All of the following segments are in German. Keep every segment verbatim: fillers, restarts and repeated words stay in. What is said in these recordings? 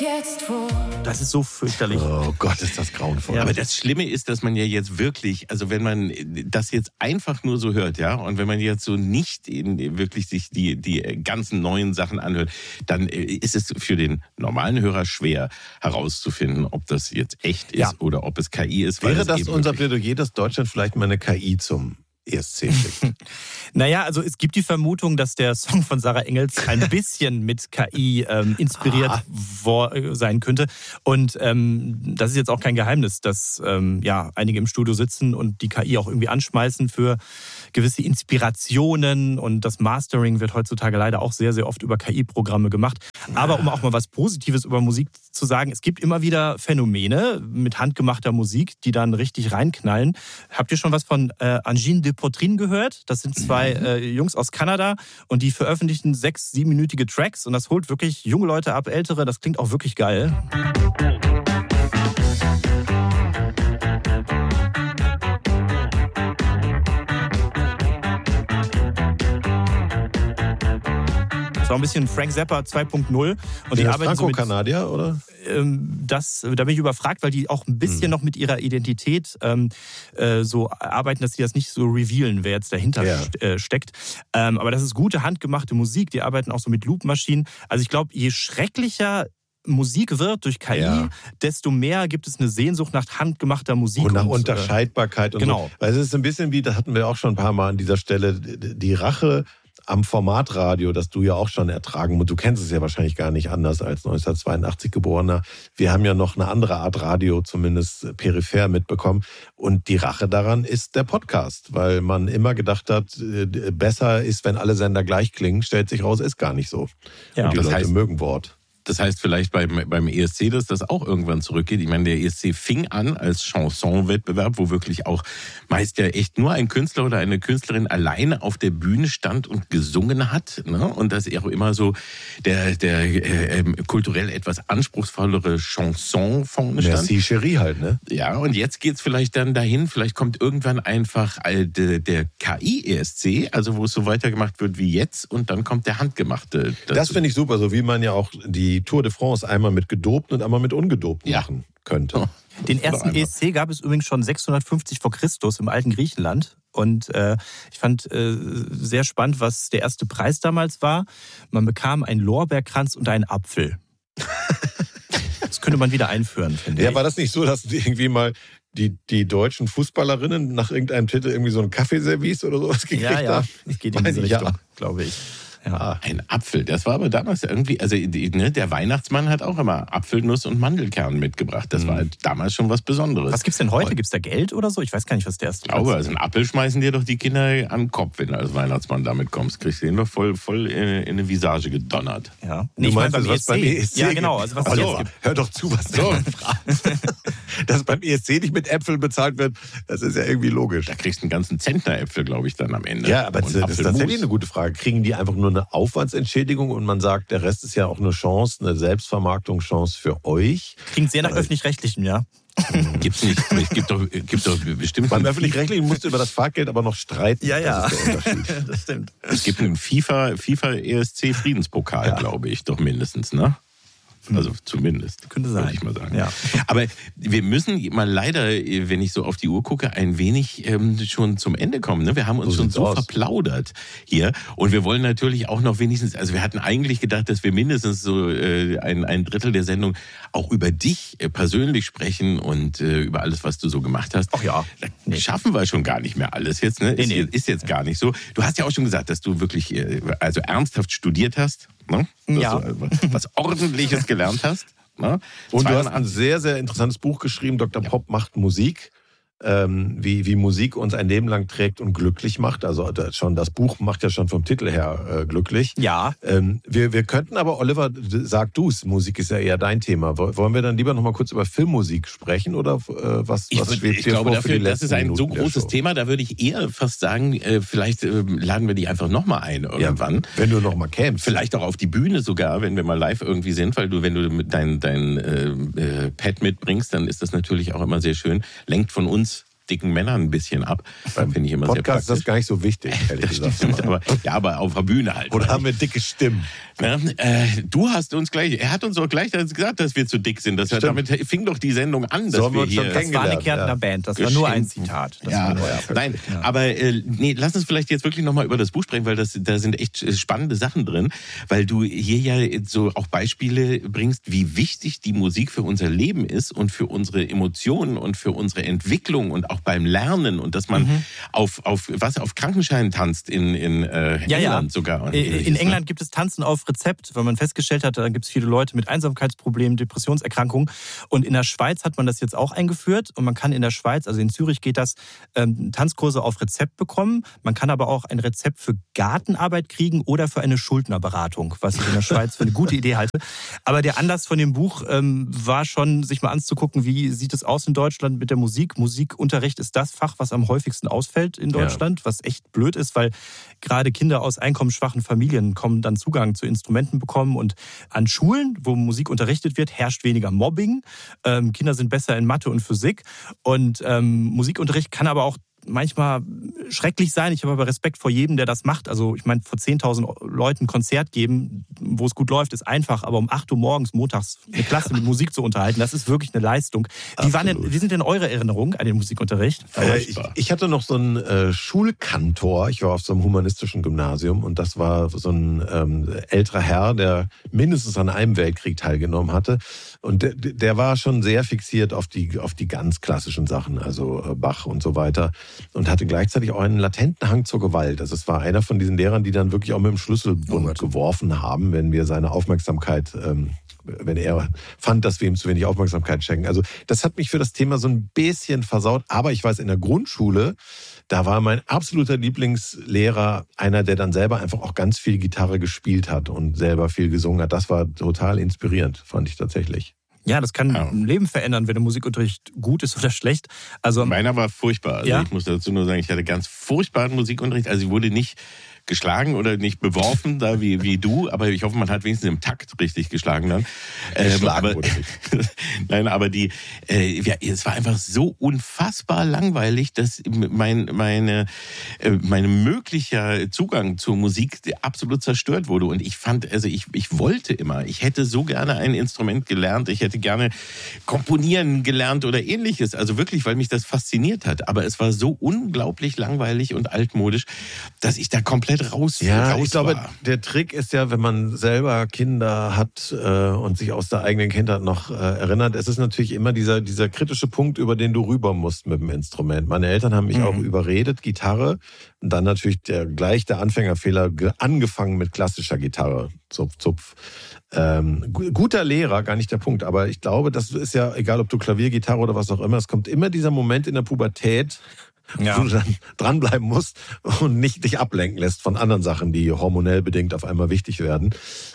jetzt vor. Das ist so fürchterlich. Oh Gott, ist das grauenvoll. Ja, aber das Schlimme ist, dass man ja jetzt wirklich, also wenn man das jetzt einfach nur so hört, ja, und wenn man jetzt so nicht in, wirklich sich die, die ganzen neuen Sachen anhört, dann ist es für den normalen Hörer schwer herauszufinden, ob das jetzt echt ist ja. oder ob es K I ist. Wäre das unser Plädoyer, dass Deutschland vielleicht mal eine K I zum E S C schickt? Naja, also es gibt die Vermutung, dass der Song von Sarah Engels ein bisschen mit K I ähm, inspiriert ah. vor, sein könnte. Und ähm, das ist jetzt auch kein Geheimnis, dass ähm, ja, einige im Studio sitzen und die K I auch irgendwie anschmeißen für gewisse Inspirationen. Und das Mastering wird heutzutage leider auch sehr, sehr oft über K I-Programme gemacht. Aber um auch mal was Positives über Musik zu sagen, es gibt immer wieder Phänomene mit handgemachter Musik, die dann richtig reinknallen. Habt ihr schon was von äh, Angine de Poitrine gehört? Das sind zwei äh, Jungs aus Kanada und die veröffentlichen sechs, siebenminütige Tracks und das holt wirklich junge Leute ab, ältere. Das klingt auch wirklich geil. Auch ein bisschen Frank Zappa zwei Punkt null. Und die arbeiten so mit Franco-Kanadier, oder? Ähm, das, da bin ich überfragt, weil die auch ein bisschen hm. noch mit ihrer Identität ähm, äh, so arbeiten, dass sie das nicht so revealen, wer jetzt dahinter ja. st- äh, steckt. Ähm, aber das ist gute, handgemachte Musik. Die arbeiten auch so mit Loopmaschinen. Also ich glaube, je schrecklicher Musik wird durch K I, ja. desto mehr gibt es eine Sehnsucht nach handgemachter Musik. Und nach und, Unterscheidbarkeit. Und genau. So. Weil es ist ein bisschen wie, das hatten wir auch schon ein paar Mal an dieser Stelle, die Rache am Formatradio, das du ja auch schon ertragen musst. Du kennst es ja wahrscheinlich gar nicht anders als neunzehnhundertzweiundachtzig Geborener. Wir haben ja noch eine andere Art Radio, zumindest peripher mitbekommen. Und die Rache daran ist der Podcast, weil man immer gedacht hat, besser ist, wenn alle Sender gleich klingen. Stellt sich raus, ist gar nicht so. Ja. Und die das Leute heißt, mögen Wort. Das heißt vielleicht beim, beim E S C, dass das auch irgendwann zurückgeht. Ich meine, der E S C fing an als Chanson-Wettbewerb, wo wirklich auch meist ja echt nur ein Künstler oder eine Künstlerin alleine auf der Bühne stand und gesungen hat. Ne? Und dass auch immer so der, der äh, kulturell etwas anspruchsvollere Chanson vorne stand. Merci, Chérie halt, ne? Ja, und jetzt geht's vielleicht dann dahin, vielleicht kommt irgendwann einfach der, der K I-E S C, also wo es so weitergemacht wird wie jetzt, und dann kommt der handgemachte. Das, das finde ich super, so wie man ja auch die Tour de France einmal mit gedopten und einmal mit ungedopten ja. machen könnte. Den ersten E S C gab es übrigens schon sechshundertfünfzig vor Christus im alten Griechenland. Und äh, ich fand äh, sehr spannend, was der erste Preis damals war. Man bekam einen Lorbeerkranz und einen Apfel. Das könnte man wieder einführen, finde ja, ich. War das nicht so, dass irgendwie mal die, die deutschen Fußballerinnen nach irgendeinem Titel irgendwie so ein Kaffeeservice oder sowas gekriegt haben? Ja, ja, es geht in diese Richtung, ja. glaube ich. Ja. Ein Apfel, das war aber damals irgendwie, also ne, der Weihnachtsmann hat auch immer Apfelnuss und Mandelkern mitgebracht. Das mhm. war damals schon was Besonderes. Was gibt's denn heute? Gibt's da Geld oder so? Ich weiß gar nicht, was der erste ist. Ich glaube, also einen Apfel schmeißen dir doch die Kinder an den Kopf, wenn du als Weihnachtsmann damit kommst. Kriegst du den doch voll, voll in, in eine Visage gedonnert. Ja. Nee, ich meine, was beim E S C Ja, genau. Also was also, jetzt gibt. Hör doch zu, was so. Dass beim E S C nicht mit Äpfeln bezahlt wird, das ist ja irgendwie logisch. Da kriegst du einen ganzen Zentner Äpfel, glaube ich, dann am Ende. Ja, aber das ist tatsächlich eine gute Frage. Kriegen die einfach nur eine Aufwandsentschädigung und man sagt, der Rest ist ja auch eine Chance, eine Selbstvermarktungschance für euch? Klingt sehr nach öffentlich-rechtlichem, ja. Gibt's nicht. Es gibt doch, gibt doch bestimmt. Beim öffentlich-rechtlichen musst du über das Fahrgeld aber noch streiten. Ja, ja. Das ist der Unterschied. Das stimmt. Es gibt einen FIFA, FIFA E S C Friedenspokal, ja. glaube ich, doch mindestens, ne? Also zumindest. Könnte sein. Würde ich mal sagen. Ja. Aber wir müssen mal leider, wenn ich so auf die Uhr gucke, ein wenig ähm, schon zum Ende kommen. Ne? Wir haben uns so schon so aus. verplaudert hier. Und wir wollen natürlich auch noch wenigstens, also wir hatten eigentlich gedacht, dass wir mindestens so äh, ein, ein Drittel der Sendung auch über dich äh, persönlich sprechen und äh, über alles, was du so gemacht hast. Ach ja. Da nee. schaffen wir schon gar nicht mehr alles jetzt. Ne? Nee, ist, nee. ist jetzt gar nicht so. Du hast ja auch schon gesagt, dass du wirklich äh, also ernsthaft studiert hast. Ne? Ja. Du was Ordentliches gelernt hast. Ne? Und du hast ein sehr, sehr interessantes Buch geschrieben, Doktor Ja. Pop macht Musik. Ähm, wie, wie Musik uns ein Leben lang trägt und glücklich macht. Also das, schon das Buch macht ja schon vom Titel her äh, glücklich. Ja. Ähm, wir, wir könnten aber, Oliver, sag du's, Musik ist ja eher dein Thema. Wollen wir dann lieber noch mal kurz über Filmmusik sprechen oder äh, was, ich, was schwebt ich dir glaube, vor dafür, für die das ist ein Minuten so großes Thema, da würde ich eher fast sagen, äh, vielleicht äh, laden wir die einfach noch mal ein irgendwann. Ja, wenn du noch mal kämst. Vielleicht auch auf die Bühne sogar, wenn wir mal live irgendwie sind, weil du, wenn du mit dein, dein äh, äh, Pad mitbringst, dann ist das natürlich auch immer sehr schön. Lenkt von uns dicken Männern ein bisschen ab. Finde ich immer Podcast sehr ist das gar nicht so wichtig, ehrlich das gesagt. Stimmt, aber, ja, aber auf der Bühne halt. Oder haben wir dicke Stimmen? Ja, äh, du hast uns gleich, er hat uns auch gleich gesagt, dass wir zu dick sind. Das, damit fing doch die Sendung an, dass so wir hier... Das war eine Kärntner ja. Band, das war nur ein Zitat. Das ja. war nur Nein, ja. aber äh, nee, lass uns vielleicht jetzt wirklich nochmal über das Buch sprechen, weil das, da sind echt spannende Sachen drin, weil du hier ja so auch Beispiele bringst, wie wichtig die Musik für unser Leben ist und für unsere Emotionen und für unsere Entwicklung und auch beim Lernen und dass man mhm. auf, auf, was, auf Krankenschein tanzt in, in äh, ja, England ja. sogar. In England gibt es Tanzen auf Rezept, weil man festgestellt hat, da gibt es viele Leute mit Einsamkeitsproblemen, Depressionserkrankungen. Und in der Schweiz hat man das jetzt auch eingeführt. Und man kann in der Schweiz, also in Zürich geht das, ähm, Tanzkurse auf Rezept bekommen. Man kann aber auch ein Rezept für Gartenarbeit kriegen oder für eine Schuldnerberatung, was ich in der Schweiz für eine gute Idee halte. Aber der Anlass von dem Buch ähm, war schon, sich mal anzugucken, wie sieht es aus in Deutschland mit der Musik. Musikunterricht ist das Fach, was am häufigsten ausfällt in Deutschland, ja. was echt blöd ist, weil gerade Kinder aus einkommensschwachen Familien kommen dann Zugang zu Instrumenten bekommen und an Schulen, wo Musik unterrichtet wird, herrscht weniger Mobbing. Ähm, Kinder sind besser in Mathe und Physik und ähm, Musikunterricht kann aber auch manchmal schrecklich sein. Ich habe aber Respekt vor jedem, der das macht. Also ich meine, vor zehntausend Leuten ein Konzert geben, wo es gut läuft, ist einfach. Aber um acht Uhr morgens, montags, eine Klasse mit Musik zu unterhalten, das ist wirklich eine Leistung. Wie, waren denn, wie sind denn eure Erinnerungen an den Musikunterricht? Äh, ich, ich hatte noch so einen äh, Schulkantor. Ich war auf so einem humanistischen Gymnasium und das war so ein ähm, älterer Herr, der mindestens an einem Weltkrieg teilgenommen hatte. Und der, der war schon sehr fixiert auf die, auf die ganz klassischen Sachen, also äh, Bach und so weiter. Und hatte gleichzeitig auch einen latenten Hang zur Gewalt. Also es war einer von diesen Lehrern, die dann wirklich auch mit dem Schlüsselbund oh geworfen haben, wenn wir seine Aufmerksamkeit, ähm, wenn er fand, dass wir ihm zu wenig Aufmerksamkeit schenken. Also das hat mich für das Thema so ein bisschen versaut. Aber ich weiß, in der Grundschule, da war mein absoluter Lieblingslehrer einer, der dann selber einfach auch ganz viel Gitarre gespielt hat und selber viel gesungen hat. Das war total inspirierend, fand ich tatsächlich. Ja, das kann ja. ein Leben verändern, wenn der Musikunterricht gut ist oder schlecht. Also meiner war furchtbar. Also ja? ich muss dazu nur sagen, ich hatte ganz furchtbaren Musikunterricht. Also ich wurde nicht geschlagen oder nicht beworfen, da wie, wie du, aber ich hoffe, man hat wenigstens im Takt richtig geschlagen dann. Ähm, aber, Nein, aber die, äh, ja, es war einfach so unfassbar langweilig, dass mein, meine, äh, mein möglicher Zugang zur Musik absolut zerstört wurde. Und ich fand, also ich, ich wollte immer, ich hätte so gerne ein Instrument gelernt, ich hätte gerne komponieren gelernt oder ähnliches. Also wirklich, weil mich das fasziniert hat. Aber es war so unglaublich langweilig und altmodisch, dass ich da komplett raus, ja, raus ich glaube, war. Der Trick ist ja, wenn man selber Kinder hat äh, und sich aus der eigenen Kindheit noch äh, erinnert, es ist natürlich immer dieser, dieser kritische Punkt, über den du rüber musst mit dem Instrument. Meine Eltern haben mich mhm. auch überredet, Gitarre. Und dann natürlich der, gleich der Anfängerfehler, angefangen mit klassischer Gitarre. Zupf, zupf. Ähm, guter Lehrer, gar nicht der Punkt. Aber ich glaube, das ist ja, egal ob du Klavier, Gitarre oder was auch immer, es kommt immer dieser Moment in der Pubertät, ja. wo du dann dranbleiben musst und nicht dich ablenken lässt von anderen Sachen, die hormonell bedingt auf einmal wichtig werden.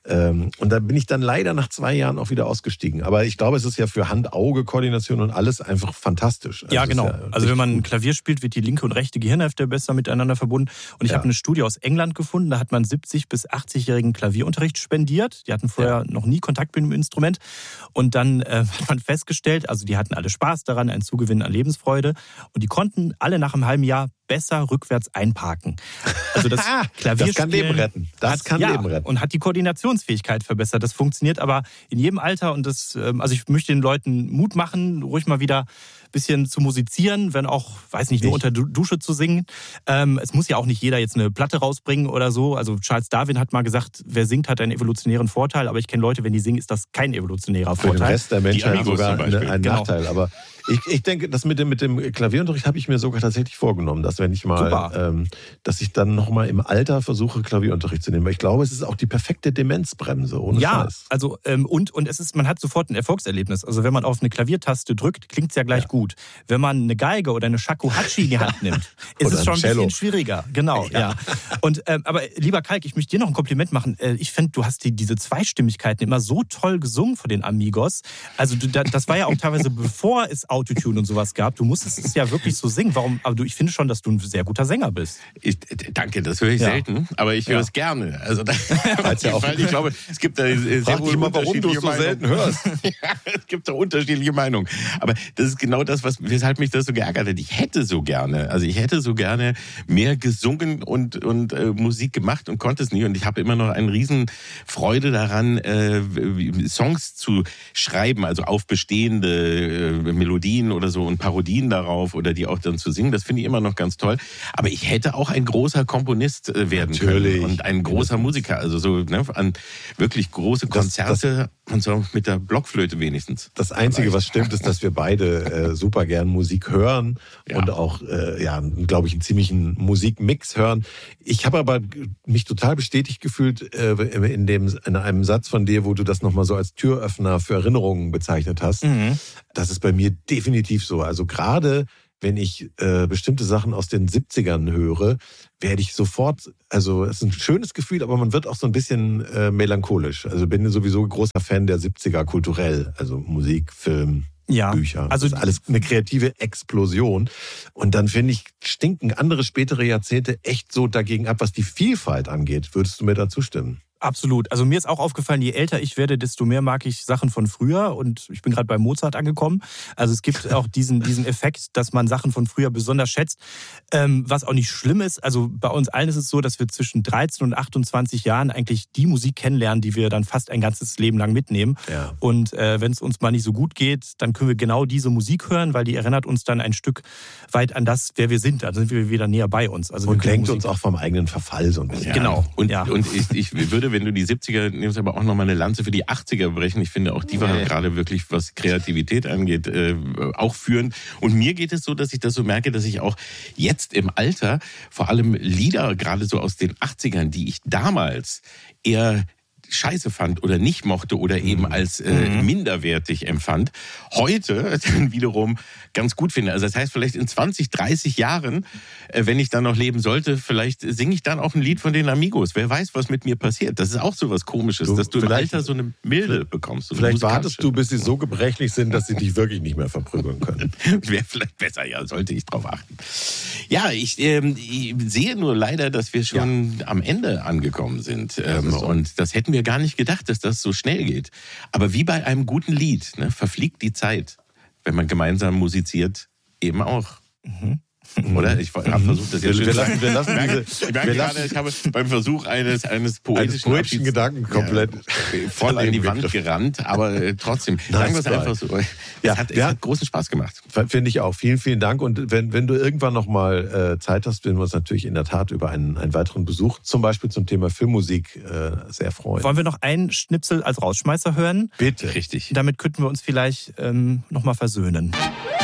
Und da bin ich dann leider nach zwei Jahren auch wieder ausgestiegen. Aber ich glaube, es ist ja für Hand-Auge-Koordination und alles einfach fantastisch. Also ja, genau. Ja also wenn man Klavier spielt, wird die linke und rechte Gehirnhälfte besser miteinander verbunden. Und ich ja. habe eine Studie aus England gefunden, da hat man siebzig- bis achtzigjährigen Klavierunterricht spendiert. Die hatten vorher ja. noch nie Kontakt mit dem Instrument. Und dann äh, hat man festgestellt, also die hatten alle Spaß daran, einen Zugewinn an Lebensfreude. Und die konnten alle nach einem halben Jahr besser rückwärts einparken. Also das Klavierspielen das kann Leben retten. Das hat, kann ja, Leben retten. Und hat die Koordinationsfähigkeit verbessert. Das funktioniert aber in jedem Alter. Und das, also ich möchte den Leuten Mut machen, ruhig mal wieder ein bisschen zu musizieren, wenn auch, weiß nicht, nur ich. unter Dusche zu singen. Ähm, es muss ja auch nicht jeder jetzt eine Platte rausbringen oder so. Also Charles Darwin hat mal gesagt, wer singt, hat einen evolutionären Vorteil. Aber ich kenne Leute, wenn die singen, ist das kein evolutionärer Vorteil. Für den Rest der Menschheit sogar eine, ein genau. Nachteil. Aber ich, ich denke, das mit dem, mit dem Klavierunterricht habe ich mir sogar tatsächlich vorgenommen, dass wenn ich mal, ähm, dass ich dann nochmal im Alter versuche, Klavierunterricht zu nehmen. Weil ich glaube, es ist auch die perfekte Demenzbremse, ohne ja, Scheiß. also ähm, und, und es ist, man hat sofort ein Erfolgserlebnis. Also wenn man auf eine Klaviertaste drückt, klingt es ja gleich ja. gut. Wenn man eine Geige oder eine Shakuhachi in die Hand nimmt, ist es schon ein Cello. bisschen schwieriger. Genau, ja. ja. Und, ähm, aber lieber Kalk, ich möchte dir noch ein Kompliment machen. Äh, ich finde, du hast die, diese Zweistimmigkeiten immer so toll gesungen von den Amigos. Also du, das war ja auch teilweise, bevor es Autotune und sowas gab. Du musstest es ja wirklich so singen. Warum? Aber du, ich finde schon, dass du ein sehr guter Sänger bist. Ich, danke, das höre ich ja. selten, aber ich höre es ja. gerne. Also da, ja auch, ich glaube, es gibt da sehr Frag dich mal, warum du es so Meinungen. selten hörst. Ja, es gibt da unterschiedliche Meinungen. Aber das ist genau das, was, weshalb mich das so geärgert hat. Ich hätte so gerne, also ich hätte so gerne mehr gesungen und, und äh, Musik gemacht und konnte es nie. Und ich habe immer noch eine riesen Freude daran, äh, Songs zu schreiben, also auf bestehende äh, Melodien oder so und Parodien darauf oder die auch dann zu singen. Das finde ich immer noch ganz toll. Aber ich hätte auch ein großer Komponist äh, werden Natürlich. können und ein großer Musiker. Also so ne, an wirklich große Konzerte das, das, und so mit der Blockflöte wenigstens. Das Einzige, Vielleicht. was stimmt, ist, dass wir beide äh, super gern Musik hören ja. und auch, äh, ja, glaube ich, einen ziemlichen Musikmix hören. Ich habe aber mich total bestätigt gefühlt äh, in, dem, in einem Satz von dir, wo du das nochmal so als Türöffner für Erinnerungen bezeichnet hast. Mhm. Das ist bei mir definitiv so. Also gerade wenn ich äh, bestimmte Sachen aus den siebzigern höre, werde ich sofort, also es ist ein schönes Gefühl, aber man wird auch so ein bisschen äh, melancholisch. Also bin sowieso ein großer Fan der siebziger kulturell, also Musik, Film, ja, Bücher. Also das ist alles eine kreative Explosion. Und dann finde ich, stinken andere spätere Jahrzehnte echt so dagegen ab, was die Vielfalt angeht. Würdest du mir da zustimmen? Absolut. Also mir ist auch aufgefallen, je älter ich werde, desto mehr mag ich Sachen von früher. Und ich bin gerade bei Mozart angekommen. Also es gibt auch diesen, diesen Effekt, dass man Sachen von früher besonders schätzt. Ähm, was auch nicht schlimm ist. Also bei uns allen ist es so, dass wir zwischen dreizehn und achtundzwanzig Jahren eigentlich die Musik kennenlernen, die wir dann fast ein ganzes Leben lang mitnehmen. Ja. Und äh, wenn es uns mal nicht so gut geht, dann können wir genau diese Musik hören, weil die erinnert uns dann ein Stück weit an das, wer wir sind. Da sind wir wieder näher bei uns. Also und lenkt uns auch vom eigenen Verfall so ein bisschen. Ja. Genau. Und, ja. und ich, ich würde, wenn du die siebziger nimmst, aber auch nochmal eine Lanze für die achtziger brechen. Ich finde auch die war ja. gerade wirklich, was Kreativität angeht, äh, auch führend. Und mir geht es so, dass ich das so merke, dass ich auch jetzt im Alter vor allem Lieder, gerade so aus den achtzigern, die ich damals eher scheiße fand oder nicht mochte oder eben als äh, mhm. minderwertig empfand, heute dann wiederum ganz gut finde. Also das heißt, vielleicht in zwanzig, dreißig Jahren, äh, wenn ich dann noch leben sollte, vielleicht singe ich dann auch ein Lied von den Amigos. Wer weiß, was mit mir passiert. Das ist auch so was Komisches, du, dass du im Alter so eine Milde bekommst. So vielleicht wartest du, bis sie so gebrechlich sind, dass sie dich wirklich nicht mehr verprügeln können. Wäre vielleicht besser, ja, sollte ich drauf achten. Ja, ich, ähm, ich sehe nur leider, dass wir schon ja. am Ende angekommen sind. Ähm, das so. Und das hätten wir gar nicht gedacht, dass das so schnell geht. Aber wie bei einem guten Lied, ne, verfliegt die Zeit, wenn man gemeinsam musiziert, eben auch. Mhm. Oder? Ich habe versucht, das jetzt wir, wir lassen, wir lassen diese, ich merke wir gerade, lassen, ich habe beim Versuch eines, eines poetischen, eines poetischen Gedanken komplett ja, voll an die Wand gerannt, aber äh, trotzdem, sagen wir es einfach so. Es, ja, hat, es ja, hat großen Spaß gemacht. Finde ich auch. Vielen, vielen Dank. Und wenn, wenn du irgendwann noch mal äh, Zeit hast, würden wir uns natürlich in der Tat über einen, einen weiteren Besuch, zum Beispiel zum Thema Filmmusik, äh, sehr freuen. Wollen wir noch einen Schnipsel als Rausschmeißer hören? Bitte. Richtig. Damit könnten wir uns vielleicht ähm, noch mal versöhnen.